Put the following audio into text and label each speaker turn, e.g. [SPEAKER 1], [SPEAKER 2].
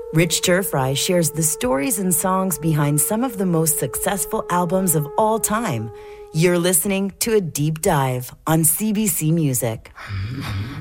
[SPEAKER 1] Rich Turfry shares the stories and songs behind some of the most successful albums of all time. You're listening to A Deep Dive on CBC Music.